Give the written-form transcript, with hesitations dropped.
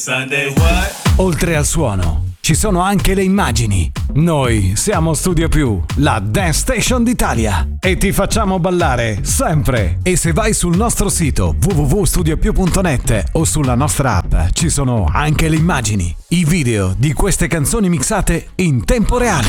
Sunday what? Oltre al suono, ci sono anche le immagini. Noi siamo Studio Più, la Dance Station d'Italia. E ti facciamo ballare sempre. E se vai sul nostro sito www.studiopiù.net o sulla nostra app, ci sono anche le immagini, i video di queste canzoni mixate in tempo reale.